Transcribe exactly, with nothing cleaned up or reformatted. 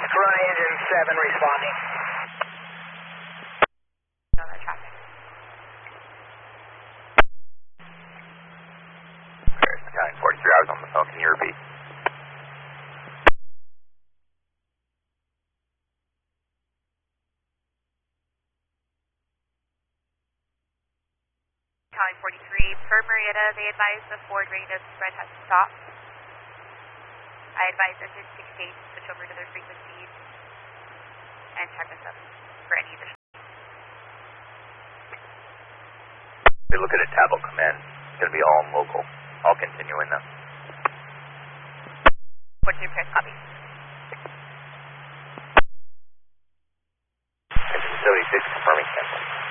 Corona engine seven responding. On that traffic. There's Battalion forty-three, I was on the phone, can you repeat? Battalion forty-three, per Marietta, they advise the forward rate of spread has stopped. I advise them to sixty-eight, switch over to their frequencies, and check us up for any additional. They look at a tablet command. It's going to be all local. I'll continue in them. What's your press copy? seventy-six confirming cancel.